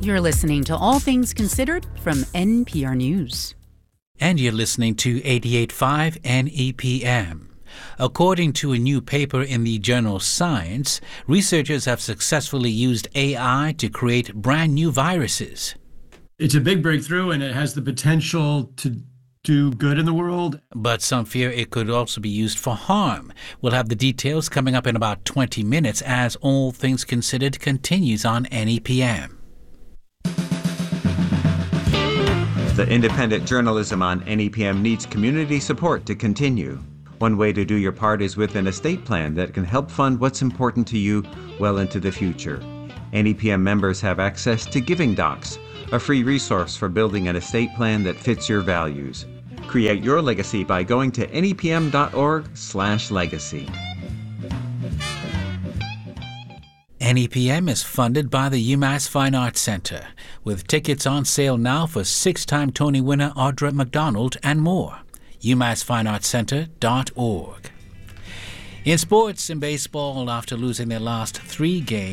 You're listening to All Things Considered from NPR News. And you're listening to 88.5 NEPM. According to a new paper in the journal Science, researchers have successfully used AI to create brand new viruses. It's a big breakthrough, and it has the potential to do good in the world. But some fear it could also be used for harm. We'll have the details coming up in about 20 minutes as All Things Considered continues on NEPM. The independent journalism on NEPM needs community support to continue. One way to do your part is with an estate plan that can help fund what's important to you well into the future. NEPM members have access to Giving Docs, a free resource for building an estate plan that fits your values. Create your legacy by going to nepm.org/legacy. NEPM is funded by the UMass Fine Arts Center, with tickets on sale now for six-time Tony winner Audra McDonald and more. UMassFineArtsCenter.org. In sports and baseball, after losing their last 3 games,